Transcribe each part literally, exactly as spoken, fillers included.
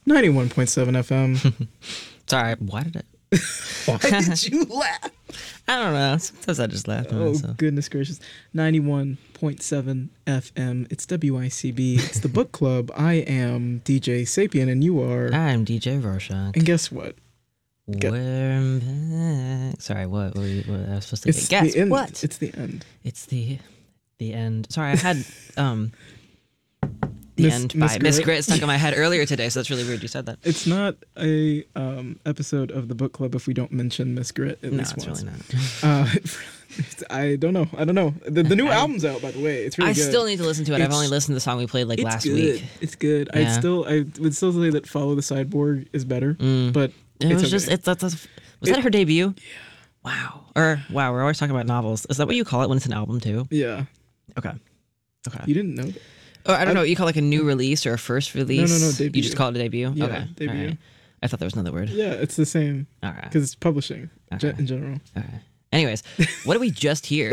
ninety-one point seven F M. Sorry, why did I? Why did you laugh? I don't know. Sometimes I just laugh. Oh, So. goodness gracious. ninety-one point seven F M. It's W I C B. It's the book club. I am D J Sapien, and you are... I'm D J Rorschach. And guess what? Get... We're back. Sorry, what? What, were you, what I was supposed to it's get? Guess the end. what? It's the end. It's the the end. Sorry, I had um the Miss, end Miss by Miss Grit. Grit stuck in my head earlier today, so that's really weird you said that. It's not a um, episode of the book club if we don't mention Miss Grit at no, least it's once. really not. Uh, I don't know. I don't know. The, the new album's out, by the way. It's really I good. still need to listen to it. I've It's- only listened to the song we played like It's last good. week. It's good. Yeah. I still, I would still say that Follow the Sideboard is better, Mm. but It it's was just okay. it's that's, that's was It- that her debut? Yeah. Wow. Or wow, we're always talking about novels. Is that what you call it when it's an album too? Yeah. Okay. Okay. You didn't know that? Or I don't I- know. You call it like a new release or a first release? no, You debut. just call it a debut. Yeah, okay. debut. All right. I thought there was another word. Yeah, it's the same All right. because it's publishing ge- Okay. in general. All right. Anyways, what did we just hear?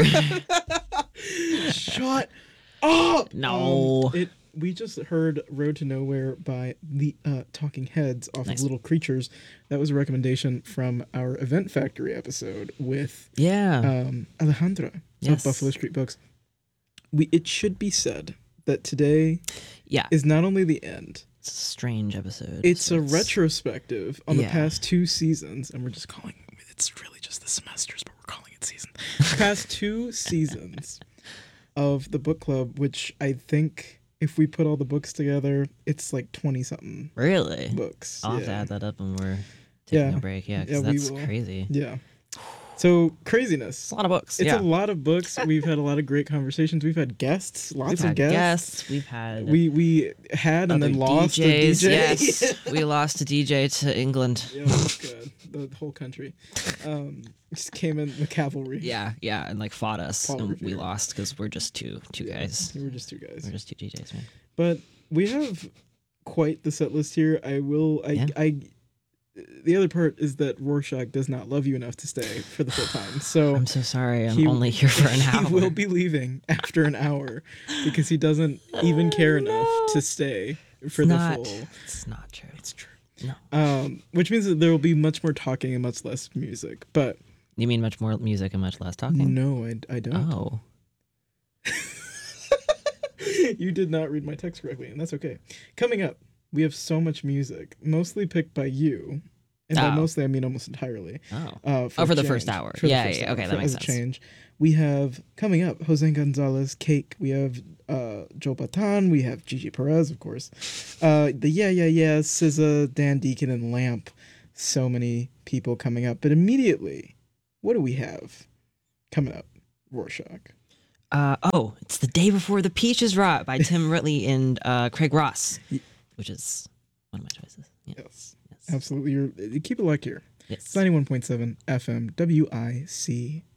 Shut up! No. Um, it. We just heard "Road to Nowhere" by the uh, Talking Heads off Nice. of Little Creatures. That was a recommendation from our Event Factory episode with Yeah. um, Alejandra Yes. of Buffalo Street Books. We. It should be said that today yeah. is not only the end. It's a strange episode. It's so a retrospective on Yeah. the past two seasons, and we're just calling it's really just the semesters, but we're calling it season. Past two seasons of the book club, which I think if we put all the books together, it's like twenty something Really? books. I'll have yeah. to add that up when we're taking Yeah. a break. Yeah, because Yeah, we that's will. crazy. Yeah. So craziness. It's a lot of books. It's yeah. a lot of books. We've had a lot of great conversations. We've had guests, lots We've of had guests. guests. We've had We we had and other then lost D Js. the D J. Yes, we lost a D J to England. Yeah, that's good. The whole country um, just came in the cavalry. Yeah, yeah, and like fought us, Paul and we Revere. lost because we're just two two Yeah, guys. We were just two guys. We're just two D Js, man. But we have quite the set list here. I will. I. Yeah. I the other part is that Rorschach does not love you enough to stay for the full time. So I'm so sorry. I'm he- only here for an hour. he will be leaving after an hour because he doesn't even care enough to stay for It's the not, full. It's not true. It's true. No. Um, which means that there will be much more talking and much less music. But You mean much more music and much less talking? no, I, I don't. Oh. You did not read my text correctly, and that's okay. Coming up, we have so much music, mostly picked by you. And by Oh. mostly, I mean almost entirely. Oh. Uh, Oh, for the change, first hour. for the Yeah, first yeah, hour, okay, that for- makes as a sense. change. We have, coming up, Jose Gonzalez, Cake. We have uh, Joe Batan. We have Gigi Perez, of course. Uh, the Yeah, Yeah, Yeah, S Z A, Dan Deacon, and Lamp. So many people coming up. But immediately, what do we have coming up? Rorschach. Uh, oh, it's The Day Before the Peaches Rot by Tim Rutley and uh, Craig Ross, which is one of my choices. Yeah. Yes. Yes. Absolutely. You're, keep it locked here. Yes. It's ninety-one point seven F M, W I C